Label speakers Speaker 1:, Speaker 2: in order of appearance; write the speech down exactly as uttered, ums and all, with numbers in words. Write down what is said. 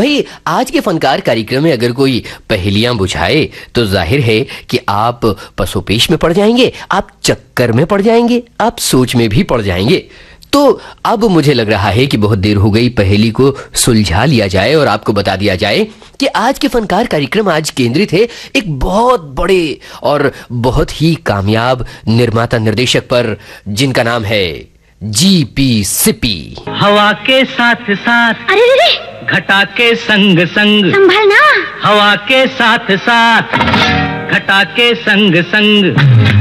Speaker 1: भाई आज के फनकार कार्यक्रम में अगर कोई पहेलियां बुझाए तो जाहिर है कि आप पसोपेश में पड़ जाएंगे, आप चक्कर में पड़ जाएंगे, आप सोच में भी पड़ जाएंगे। तो अब मुझे लग रहा है कि बहुत देर हो गई, पहेली को सुलझा लिया जाए और आपको बता दिया जाए कि आज के फनकार कार्यक्रम आज केंद्रित है एक बहुत बड़े और बहुत ही कामयाब निर्माता निर्देशक पर, जिनका नाम है जी पी सिपी।
Speaker 2: हवा के साथ साथ,
Speaker 3: अरे रे रे,
Speaker 2: घटा के संग संग,
Speaker 3: संभलना।
Speaker 2: हवा के साथ साथ, घटा के संग संग,